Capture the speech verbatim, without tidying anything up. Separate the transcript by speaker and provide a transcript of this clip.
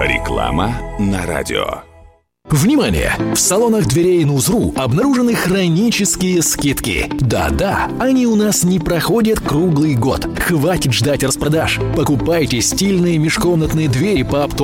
Speaker 1: Реклама на радио.
Speaker 2: Внимание! В салонах дверей Нузру обнаружены хронические скидки. Да-да, они у нас не проходят круглый год. Хватит ждать распродаж. Покупайте стильные межкомнатные двери по оптовым